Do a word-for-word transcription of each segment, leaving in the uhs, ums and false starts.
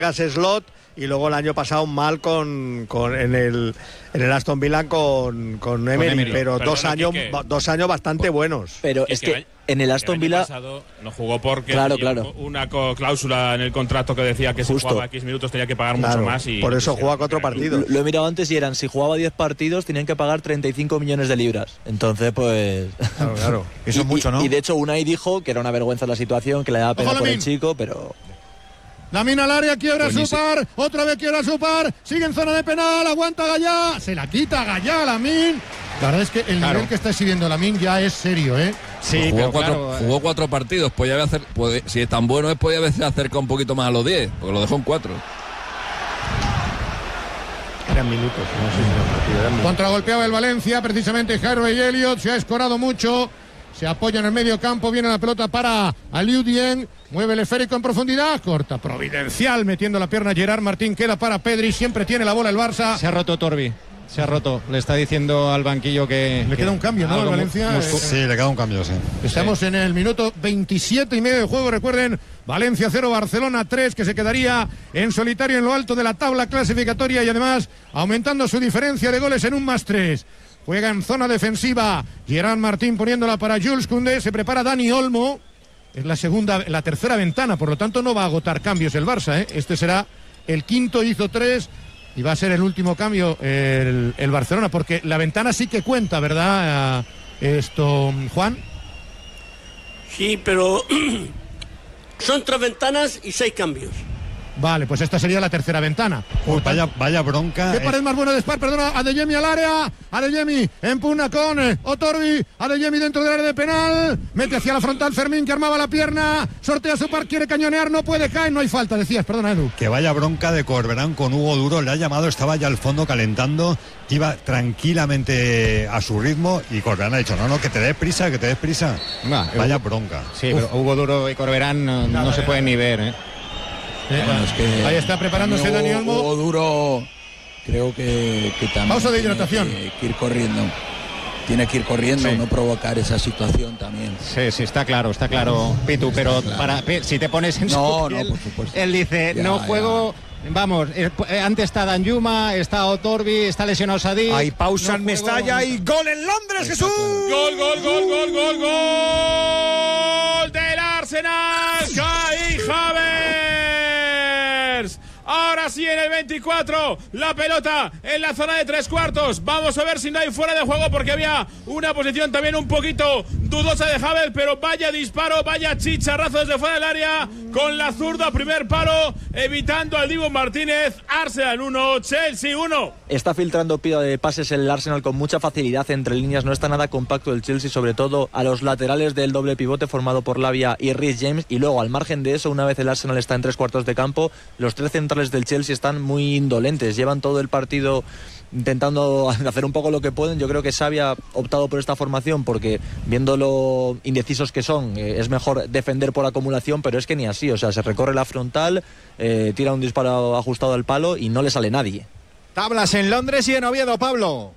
Slot, y luego el año pasado mal con, con en el en el Aston Villa con, con Emery, con Emery. pero Perdona, dos años que, dos años bastante por, buenos. Pero es que, que en el Aston Villa el año pasado no jugó porque claro, claro. una cláusula en el contrato que decía que Justo. si jugaba X minutos tenía que pagar claro, mucho más y por eso jugaba cuatro partidos. Lo, lo he mirado antes y eran, si jugaba diez partidos tenían que pagar treinta y cinco millones de libras. Entonces pues claro, claro. Eso y, es mucho, ¿no? Y, y de hecho Unai dijo que era una vergüenza la situación, que le daba pena por el chico, pero Lamine al área, quiebra su par, otra vez quiebra su par, sigue en zona de penal, aguanta Gallá, se la quita Gallá, Lamine. La verdad es que el claro. nivel que está exhibiendo Lamine ya es serio, ¿eh? Sí, pues jugó, cuatro, claro, jugó cuatro partidos, podía hacer, puede, si es tan bueno es podía haberse acercado un poquito más a los diez, porque lo dejó en cuatro. Eran minutos, no sé si los partidos eran minutos. Contragolpeaba el Valencia, precisamente Harvey Elliott, se ha escorado mucho. Se apoya en el medio campo, viene la pelota para Aliou Dieng, mueve el esférico en profundidad, corta, providencial, metiendo la pierna Gerard Martín, queda para Pedri, siempre tiene la bola el Barça. Se ha roto Torbi, se ha roto, le está diciendo al banquillo que... Le que queda un cambio, ¿no? Valencia. Muy, sí, le queda un cambio, sí. Estamos sí. en el minuto veintisiete y medio de juego, recuerden, Valencia cero, Barcelona tres, que se quedaría en solitario en lo alto de la tabla clasificatoria y además aumentando su diferencia de goles en un más tres. Juega en zona defensiva Gerard Martín poniéndola para Jules Koundé. Se prepara Dani Olmo. Es la segunda, la tercera ventana, por lo tanto no va a agotar cambios el Barça, ¿eh? Este será el quinto, hizo tres y va a ser el último cambio el, el Barcelona, porque la ventana sí que cuenta, ¿verdad? Esto, Juan. Sí, pero son tres ventanas y seis cambios. Vale, pues esta sería la tercera ventana. Uy, vaya, vaya bronca. ¿Qué pared eh. más buena de Spar? Perdona, Adeyemi al área. Adeyemi empuna con eh, Otorbi. Adeyemi dentro del área de penal. Mete hacia la frontal Fermín, que armaba la pierna. Sortea su par, quiere cañonear, no puede, caer, no hay falta. Decías, perdona, Edu. Que vaya bronca de Corberán con Hugo Duro. Le ha llamado, estaba ya al fondo calentando. Iba tranquilamente a su ritmo y Corberán ha dicho, no, no, que te des prisa, que te des prisa. Nah, vaya Hugo, bronca. Sí, Uf. pero Hugo Duro y Corberán no, no, no se pueden ni ver, ¿eh? Bueno, es que ahí está preparándose Hugo, Dani Olmo. Hugo Duro, creo que, que también pausa de hidratación. Tiene que ir corriendo. Tiene que ir corriendo, sí. no provocar esa situación también. Sí, sí, está claro, está claro, Pitu, está pero claro. Para, si te pones en no, su piel, no, por supuesto. Él dice, ya, no ya. juego... Vamos, eh, antes está Danjuma, está Otorbi, está lesionado Sadik. Hay pausa en Mestalla y gol en Londres, Jesús. Gol, gol, gol, gol, gol, gol del Arsenal. Kai Havertz. Ahora sí en el veinticuatro, la pelota en la zona de tres cuartos. Vamos a ver si no hay fuera de juego porque había una posición también un poquito dudosa de Havertz, pero vaya disparo, vaya chicharrazo desde fuera del área con la zurda, primer palo, evitando al Dibu Martínez. Arsenal uno, Chelsea uno. Está filtrando de pases el Arsenal con mucha facilidad entre líneas, no está nada compacto el Chelsea, sobre todo a los laterales del doble pivote formado por Lavia y Reece James, y luego al margen de eso, una vez el Arsenal está en tres cuartos de campo, los tres centrales del Chelsea están muy indolentes, llevan todo el partido intentando hacer un poco lo que pueden. Yo creo que Xavi ha optado por esta formación porque viendo lo indecisos que son, eh, es mejor defender por acumulación, pero es que ni así, o sea, se recorre la frontal, eh, tira un disparo ajustado al palo y no le sale nadie. Tablas en Londres y en Oviedo, Pablo.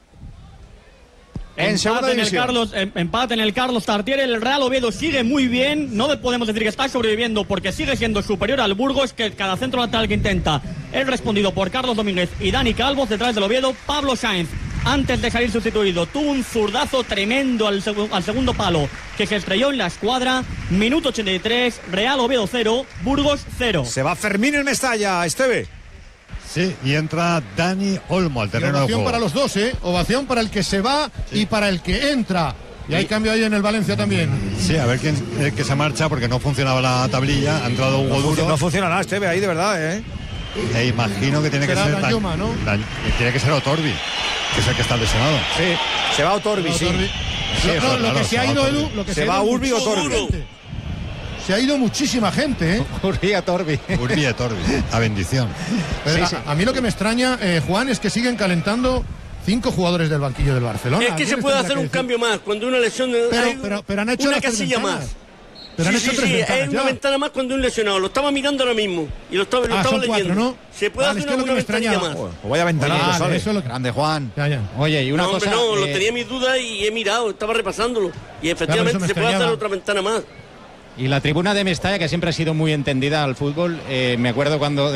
En empate, en el Carlos, empate en el Carlos Tartiere. El Real Oviedo sigue muy bien. No podemos decir que está sobreviviendo porque sigue siendo superior al Burgos, que cada centro lateral que intenta es respondido por Carlos Domínguez y Dani Calvo. Detrás del Oviedo, Pablo Sáenz, antes de salir sustituido, tuvo un zurdazo tremendo al, seg- al segundo palo que se estrelló en la escuadra. Minuto ochenta y tres, Real Oviedo cero, Burgos cero. Se va Fermín en Mestalla, Esteve. Sí, y entra Dani Olmo al terreno de juego. Ovación para los dos, ¿eh? Ovación para el que se va sí. y para el que entra. Y hay cambio ahí en el Valencia también. Sí, a ver quién el que se marcha porque no funcionaba la tablilla. Ha entrado Hugo no Duro. No funciona nada, Esteve, ahí de verdad, ¿eh? E imagino que tiene que ser Danjuma, ¿no? Dan, tiene que ser Otorbi, que es el que está lesionado. Sí, se va Otorbi, sí. Otorbi. sí no, eso, no, lo claro, que se ha ido, Edu, lo que se, se va ha ido Urbi o Torbi. Se ha ido muchísima gente, ¿eh? Urbi a Torbi. Urbi a Torbi, a bendición. Pero sí, a, sí. a mí lo que me extraña, eh, Juan, es que siguen calentando cinco jugadores del banquillo del Barcelona. Es que se puede hacer un decir? cambio más cuando una lesión. Pero, hay pero, pero han hecho una las casilla ventanas. más. Pero sí, han hecho sí, tres sí, ventanas es una ya. ventana más cuando un lesionado. Lo estaba mirando ahora mismo y lo estaba, lo ah, estaba son leyendo. Cuatro, ¿no? Se puede vale, hacer es que una, una ventanilla más. O vaya ventanazo, vale, ¿sabes? Eso es lo que... Grande, Juan. Ya, ya. Oye, y una no, cosa... Hombre, no, eh... lo tenía mis dudas y he mirado, estaba repasándolo. Y efectivamente claro, se puede hacer otra ventana más. Y la tribuna de Mestalla, que siempre ha sido muy entendida al fútbol, eh, me acuerdo cuando...